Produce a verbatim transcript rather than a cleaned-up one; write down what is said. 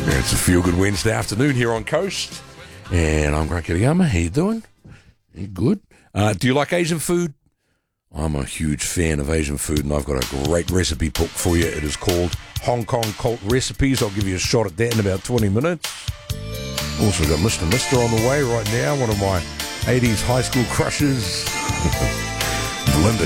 It's a Feel Good Wednesday afternoon here on Coast, and I'm Grant Kiriyama. How you doing? You good? Uh, do you like Asian food? I'm a huge fan of Asian food, and I've got a great recipe book for you. It is called Hong Kong Cult Recipes. I'll give you a shot at that in about twenty minutes. Also got Mister Mister on the way right now, one of my eighties high school crushes. Belinda